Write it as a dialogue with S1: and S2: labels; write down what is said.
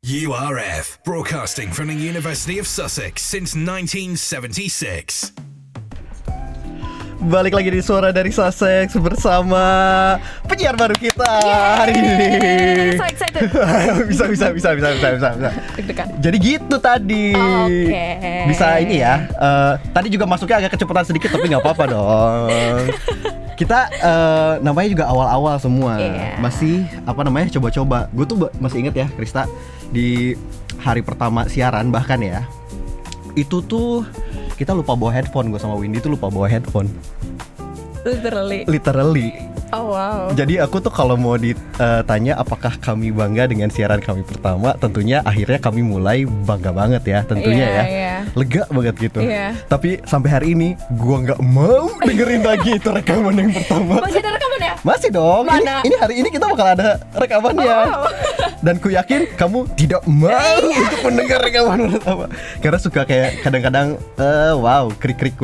S1: URF, broadcasting from the University of Sussex since 1976.
S2: Balik lagi di Suara dari Sussex bersama penyiar baru kita hari ini.
S3: So excited.
S2: Bisa.
S3: Deg-degan.
S2: Jadi gitu tadi.
S3: Oke.
S2: Bisa ini ya. Tadi juga masuknya agak kecepatan sedikit tapi nggak apa-apa dong. Kita namanya juga awal-awal semua.
S3: Yeah.
S2: Masih coba-coba. Gue tuh masih inget ya, Krista, di hari pertama siaran bahkan ya. Itu tuh kita lupa bawa headphone, gue sama Windy tuh lupa bawa headphone. Literally.
S3: Oh wow.
S2: Jadi aku tuh kalau mau ditanya apakah kami bangga dengan siaran kami pertama, tentunya akhirnya kami mulai bangga banget ya, tentunya
S3: Yeah.
S2: lega banget gitu.
S3: Yeah.
S2: Tapi sampai hari ini gue nggak mau dengerin lagi itu rekaman yang pertama.
S3: Masih ada rekaman ya?
S2: Masih dong.
S3: Mana?
S2: Ini hari ini kita bakal ada rekamannya.
S3: Oh.
S2: Dan ku yakin kamu tidak mau untuk mendengar rekaman pertama, karena suka kayak kadang-kadang wow krik-krik